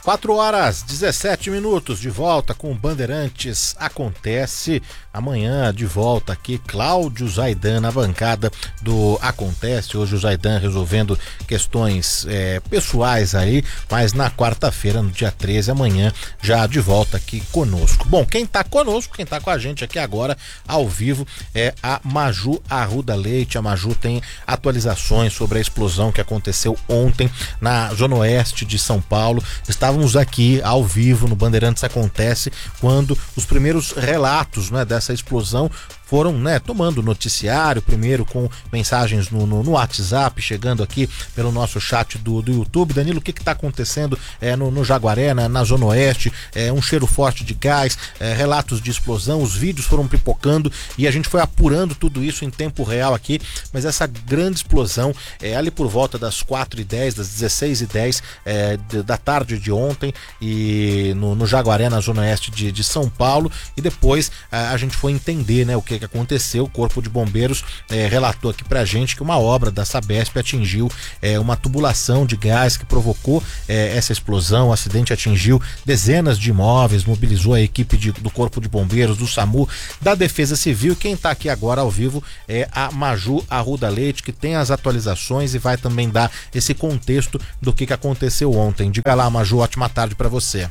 4h17, de volta com Bandeirantes Acontece. Amanhã de volta aqui, Cláudio Zaidan na bancada do Acontece. Hoje o Zaidan resolvendo questões pessoais aí, mas na quarta-feira, no dia 13, amanhã, já de volta aqui conosco. Bom, quem tá conosco, quem tá com a gente aqui agora, ao vivo, é a Maju Arruda Leite. A Maju tem atualizações sobre a explosão que aconteceu ontem na Zona Oeste de São Paulo. Estávamos aqui ao vivo no Bandeirantes Acontece quando os primeiros relatos, né, dessa explosão foram, tomando noticiário, primeiro com mensagens no WhatsApp, chegando aqui pelo nosso chat do YouTube. Danilo, o que está acontecendo no Jaguaré, na Zona Oeste? Um cheiro forte de gás, relatos de explosão, os vídeos foram pipocando e a gente foi apurando tudo isso em tempo real aqui, mas essa grande explosão ali por volta das 4h10, das 16h10 da tarde de ontem, e no Jaguaré, na Zona Oeste de São Paulo, e depois a gente foi entender, o que aconteceu. O Corpo de Bombeiros relatou aqui pra gente que uma obra da Sabesp atingiu uma tubulação de gás que provocou essa explosão. O acidente atingiu dezenas de imóveis, mobilizou a equipe do Corpo de Bombeiros, do SAMU, da Defesa Civil. Quem tá aqui agora ao vivo é a Maju Arruda Leite, que tem as atualizações e vai também dar esse contexto do que aconteceu ontem. Diga lá, Maju, ótima tarde pra você.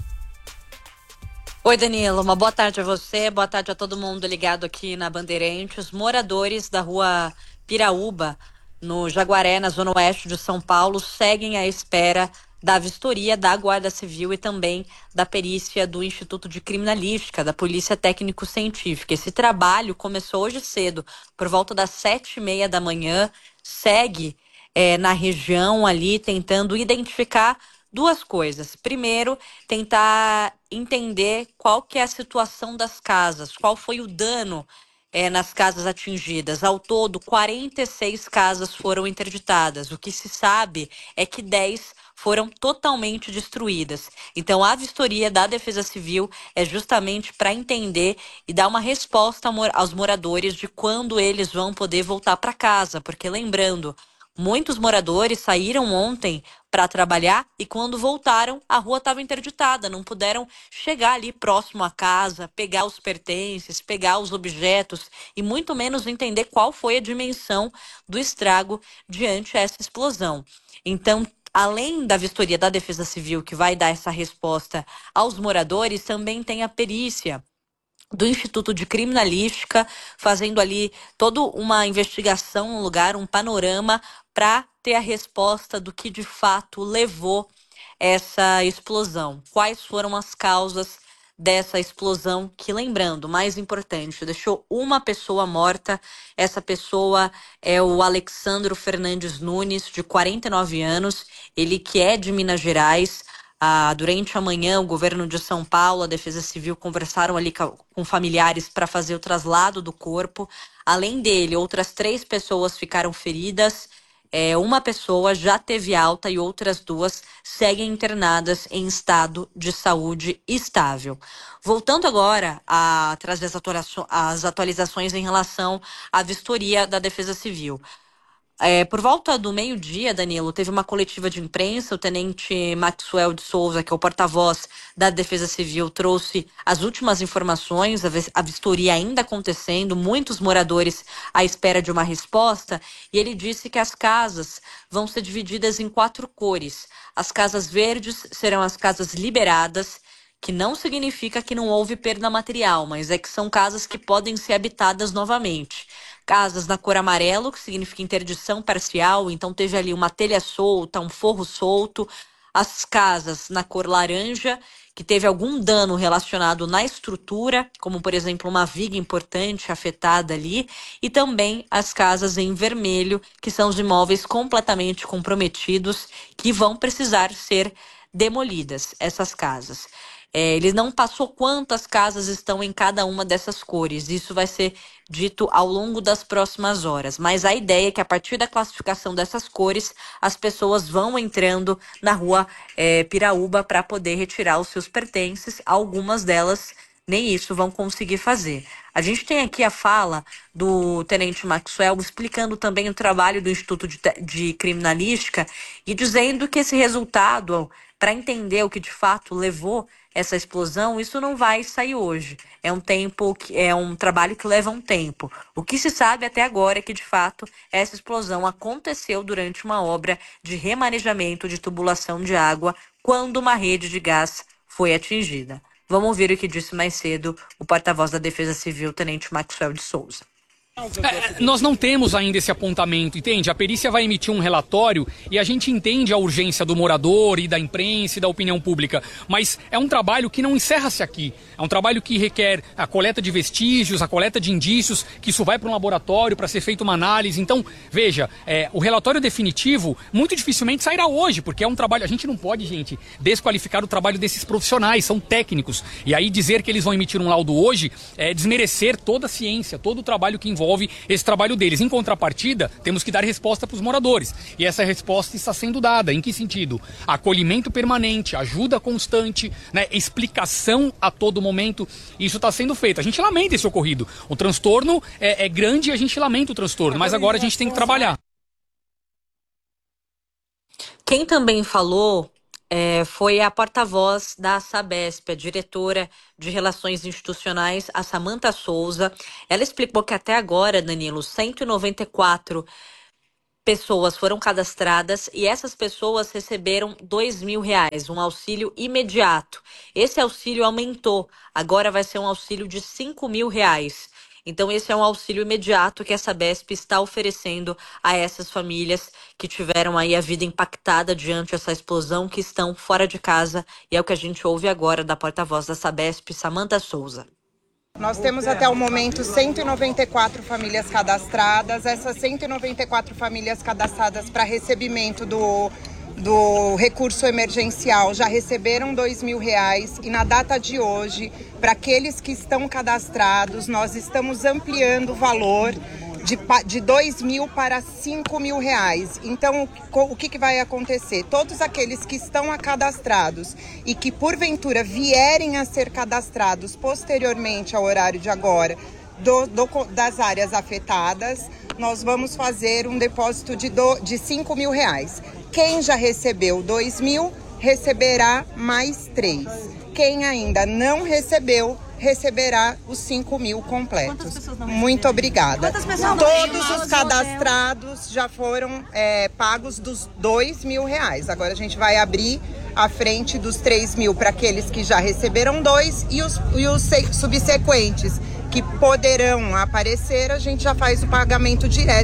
Oi, Danilo, uma boa tarde a você, boa tarde a todo mundo ligado aqui na Bandeirantes. Moradores da rua Piraúba, no Jaguaré, na Zona Oeste de São Paulo, seguem à espera da vistoria da Guarda Civil e também da perícia do Instituto de Criminalística, da Polícia Técnico-Científica. Esse trabalho começou hoje cedo, por volta das 7h30 da manhã, segue na região ali, tentando identificar duas coisas. Primeiro, tentar entender qual que é a situação das casas, qual foi o dano nas casas atingidas. Ao todo, 46 casas foram interditadas. O que se sabe é que 10 foram totalmente destruídas. Então, a vistoria da Defesa Civil é justamente para entender e dar uma resposta aos moradores de quando eles vão poder voltar para casa. Porque, lembrando, muitos moradores saíram ontem para trabalhar e quando voltaram, a rua estava interditada, não puderam chegar ali próximo à casa, pegar os pertences, pegar os objetos e muito menos entender qual foi a dimensão do estrago diante essa explosão. Então, além da vistoria da Defesa Civil, que vai dar essa resposta aos moradores, também tem a perícia do Instituto de Criminalística, fazendo ali toda uma investigação no lugar, um panorama, para ter a resposta do que de fato levou essa explosão. Quais foram as causas dessa explosão que, lembrando, mais importante, deixou uma pessoa morta. Essa pessoa é o Alexandro Fernandes Nunes, de 49 anos, ele que é de Minas Gerais. Durante a manhã, o governo de São Paulo, a Defesa Civil conversaram ali com familiares para fazer o traslado do corpo. Além dele, outras 3 pessoas ficaram feridas. Uma pessoa já teve alta e outras 2 seguem internadas em estado de saúde estável. Voltando agora a trazer as atualizações em relação à vistoria da Defesa Civil. Por volta do meio-dia, Danilo, teve uma coletiva de imprensa. O tenente Maxwell de Souza, que é o porta-voz da Defesa Civil, trouxe as últimas informações, a vistoria ainda acontecendo, muitos moradores à espera de uma resposta, e ele disse que as casas vão ser divididas em 4 cores. As casas verdes serão as casas liberadas, que não significa que não houve perda material, mas é que são casas que podem ser habitadas novamente. Casas na cor amarelo, que significa interdição parcial, então teve ali uma telha solta, um forro solto. As casas na cor laranja, que teve algum dano relacionado na estrutura, como por exemplo uma viga importante afetada ali, e também as casas em vermelho, que são os imóveis completamente comprometidos, que vão precisar ser demolidas, essas casas. Ele não passou quantas casas estão em cada uma dessas cores. Isso vai ser dito ao longo das próximas horas. Mas a ideia é que a partir da classificação dessas cores, as pessoas vão entrando na rua Piraúba para poder retirar os seus pertences. Algumas delas nem isso vão conseguir fazer. A gente tem aqui a fala do Tenente Maxwell explicando também o trabalho do Instituto de Criminalística e dizendo que esse resultado, para entender o que de fato levou essa explosão, isso não vai sair hoje. É um trabalho que leva um tempo. O que se sabe até agora é que, de fato, essa explosão aconteceu durante uma obra de remanejamento de tubulação de água quando uma rede de gás foi atingida. Vamos ouvir o que disse mais cedo o porta-voz da Defesa Civil, Tenente Maxwell de Souza. Nós não temos ainda esse apontamento, entende? A perícia vai emitir um relatório e a gente entende a urgência do morador e da imprensa e da opinião pública, mas é um trabalho que não encerra-se aqui. É um trabalho que requer a coleta de vestígios, a coleta de indícios, que isso vai para um laboratório para ser feita uma análise. Então, veja, o relatório definitivo muito dificilmente sairá hoje, porque é um trabalho... A gente não pode, gente, desqualificar o trabalho desses profissionais, são técnicos. E aí dizer que eles vão emitir um laudo hoje é desmerecer toda a ciência, todo o trabalho que envolve esse trabalho deles. Em contrapartida, temos que dar resposta para os moradores. E essa resposta está sendo dada. Em que sentido? Acolhimento permanente, ajuda constante, né? Explicação a todo momento. Isso está sendo feito. A gente lamenta esse ocorrido. O transtorno é grande e a gente lamenta o transtorno. Mas agora a gente tem que trabalhar. Quem também falou foi a porta-voz da Sabesp, a diretora de Relações Institucionais, a Samantha Souza. Ela explicou que até agora, Danilo, 194 pessoas foram cadastradas e essas pessoas receberam R$2.000, um auxílio imediato. Esse auxílio aumentou, agora vai ser um auxílio de R$5.000. Então, esse é um auxílio imediato que a Sabesp está oferecendo a essas famílias que tiveram aí a vida impactada diante dessa explosão, que estão fora de casa. E é o que a gente ouve agora da porta-voz da Sabesp, Samantha Souza. Nós temos até o momento 194 famílias cadastradas. Essas 194 famílias cadastradas para recebimento do recurso emergencial já receberam R$2.000 e na data de hoje, para aqueles que estão cadastrados, nós estamos ampliando o valor de R$2.000 para R$5.000. Então, o que vai acontecer? Todos aqueles que estão cadastrados e que porventura vierem a ser cadastrados posteriormente ao horário de agora, das áreas afetadas, nós vamos fazer um depósito de R$5.000. Quem já recebeu R$2.000 receberá mais 3. Quem ainda não recebeu, receberá os 5.000 completos. Muito obrigada. Todos os cadastrados já foram pagos dos R$2.000. Agora a gente vai abrir a frente dos 3.000 para aqueles que já receberam 2 e os subsequentes que poderão aparecer, a gente já faz o pagamento direto.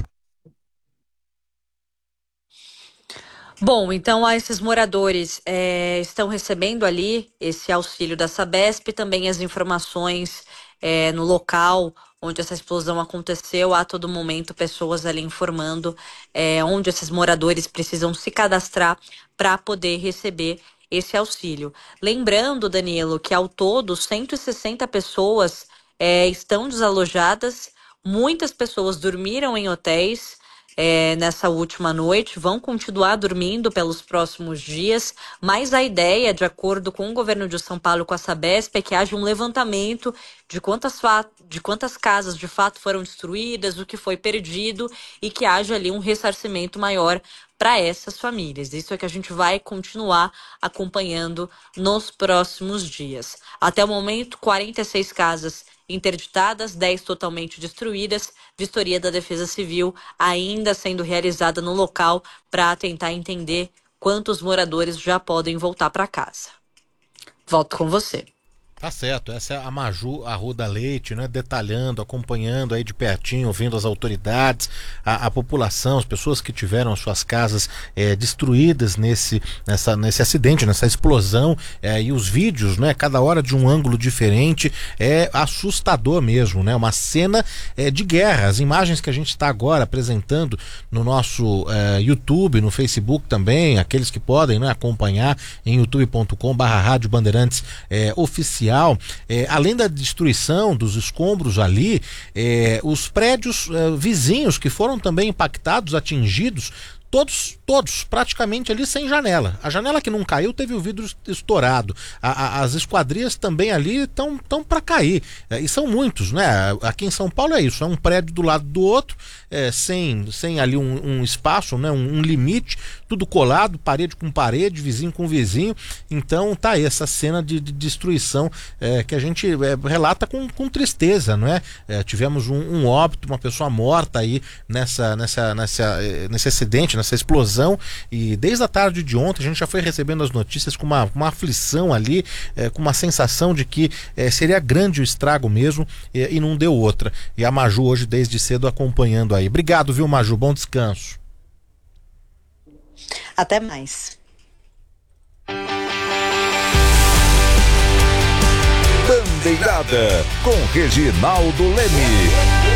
Bom, então esses moradores estão recebendo ali esse auxílio da Sabesp, também as informações no local onde essa explosão aconteceu, a todo momento pessoas ali informando onde esses moradores precisam se cadastrar para poder receber esse auxílio. Lembrando, Danilo, que ao todo 160 pessoas estão desalojadas, muitas pessoas dormiram em hotéis nessa última noite, vão continuar dormindo pelos próximos dias, mas a ideia, de acordo com o governo de São Paulo, com a Sabesp, é que haja um levantamento de quantas casas de fato foram destruídas, o que foi perdido e que haja ali um ressarcimento maior para essas famílias. Isso é que a gente vai continuar acompanhando nos próximos dias. Até o momento, 46 casas interditadas, 10 totalmente destruídas, vistoria da Defesa Civil ainda sendo realizada no local para tentar entender quantos moradores já podem voltar para casa. Volto com você. Tá certo, essa é a Maju Arruda Leite, né, detalhando, acompanhando aí de pertinho, ouvindo as autoridades, a população, as pessoas que tiveram as suas casas destruídas nesse acidente, nessa explosão, e os vídeos, né, cada hora de um ângulo diferente, é assustador mesmo, né, uma cena de guerra. As imagens que a gente está agora apresentando no nosso YouTube, no Facebook também, aqueles que podem, né, acompanhar em youtube.com/Rádio Bandeirantes oficial. Além da destruição dos escombros ali, os prédios vizinhos que foram também impactados, atingidos, todos praticamente ali sem janela. A janela que não caiu teve o vidro estourado. As esquadrias também ali estão para cair. E são muitos, né? Aqui em São Paulo é isso, é um prédio do lado do outro, sem ali um espaço, né? Um limite, tudo colado, parede com parede, vizinho com vizinho. Então tá aí essa cena de destruição que a gente relata com tristeza, não é? Tivemos um óbito, uma pessoa morta aí nesse acidente, nessa explosão, e desde a tarde de ontem a gente já foi recebendo as notícias com uma aflição ali, com uma sensação de que seria grande o estrago mesmo, e não deu outra. E a Maju hoje desde cedo acompanhando aí. Obrigado, viu, Maju? Bom descanso. Até mais. Bandeirada com Reginaldo Leme.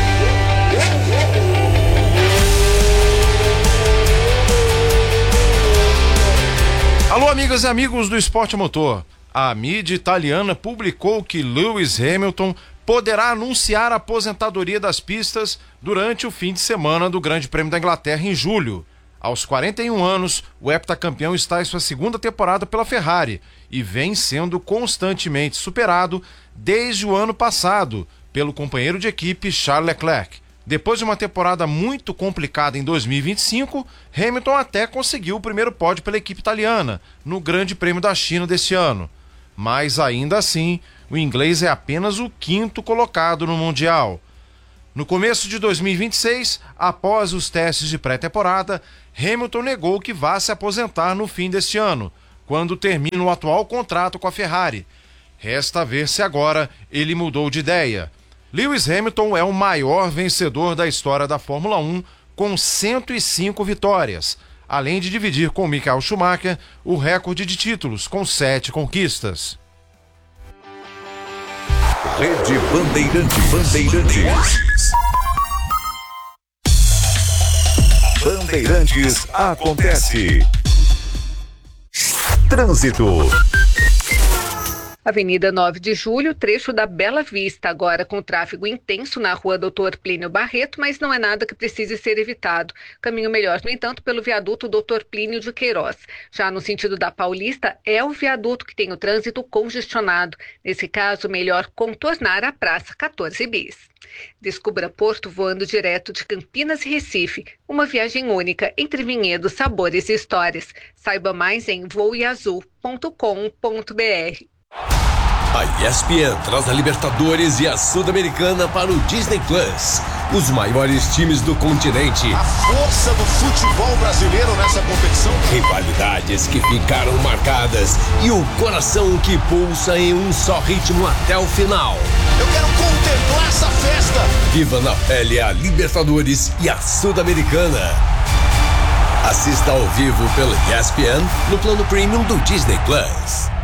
Alô, amigas e amigos do esporte motor. A mídia italiana publicou que Lewis Hamilton poderá anunciar a aposentadoria das pistas durante o fim de semana do Grande Prêmio da Inglaterra em julho. Aos 41 anos, o heptacampeão está em sua segunda temporada pela Ferrari e vem sendo constantemente superado desde o ano passado pelo companheiro de equipe Charles Leclerc. Depois de uma temporada muito complicada em 2025, Hamilton até conseguiu o primeiro pódio pela equipe italiana no Grande Prêmio da China deste ano. Mas ainda assim, o inglês é apenas o 5º colocado no Mundial. No começo de 2026, após os testes de pré-temporada, Hamilton negou que vá se aposentar no fim deste ano, quando termina o atual contrato com a Ferrari. Resta ver se agora ele mudou de ideia. Lewis Hamilton é o maior vencedor da história da Fórmula 1, com 105 vitórias, além de dividir com Michael Schumacher o recorde de títulos, com 7 conquistas. Rede Bandeirantes. Bandeirantes acontece. Trânsito. Avenida 9 de Julho, trecho da Bela Vista, agora com tráfego intenso na rua Dr. Plínio Barreto, mas não é nada que precise ser evitado. Caminho melhor, no entanto, pelo viaduto Dr. Plínio de Queiroz. Já no sentido da Paulista, é o viaduto que tem o trânsito congestionado. Nesse caso, melhor contornar a Praça 14 Bis. Descubra Porto voando direto de Campinas e Recife. Uma viagem única entre vinhedos, sabores e histórias. Saiba mais em voeazul.com.br. A ESPN traz a Libertadores e a Sul-Americana para o Disney Plus. Os maiores times do continente. A força do futebol brasileiro nessa competição. Rivalidades que ficaram marcadas e o coração que pulsa em um só ritmo até o final. Eu quero contemplar essa festa. Viva na pele a Libertadores e a Sul-Americana. Assista ao vivo pelo ESPN no plano premium do Disney Plus.